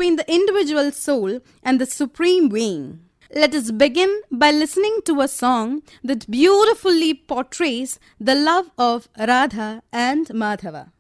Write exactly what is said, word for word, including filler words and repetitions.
between the individual soul and the supreme being. Let us begin by listening to a song that beautifully portrays the love of Radha and Madhava.